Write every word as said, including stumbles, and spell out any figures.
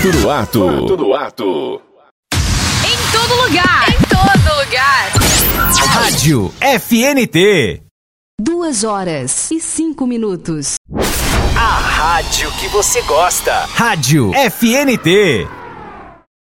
Quarto do Ato. Quarto do Ato. Em todo lugar. Em todo lugar. Rádio F N T. Duas horas e cinco minutos. A rádio que você gosta. Rádio F N T.